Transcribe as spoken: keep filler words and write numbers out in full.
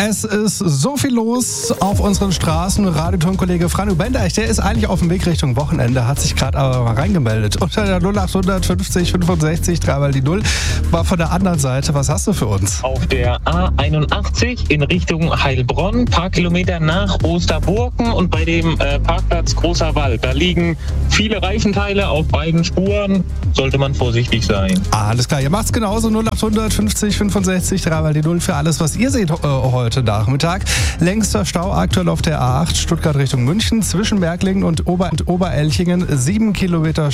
Es ist so viel los auf unseren Straßen. Radiotonkollege Franjo Bendeich, der ist eigentlich auf dem Weg Richtung Wochenende, hat sich gerade aber mal reingemeldet. Unter der null acht fünfzig fünfundsechzig drei mal die null. War von der anderen Seite. Was hast du für uns? Auf der A einundachtzig in Richtung Heilbronn, paar Kilometer nach Osterburken und bei dem äh, Parkplatz Großer Wald. Da liegen viele Reifenteile auf beiden Spuren. Sollte man vorsichtig sein. Alles klar, ihr macht's genauso. null acht fünfzig fünfundsechzig drei mal die null für alles, was ihr seht äh, heute Nachmittag. Längster Stau aktuell auf der A acht Stuttgart Richtung München zwischen Märklingen und, Ober- und Oberelchingen. Sieben Kilometer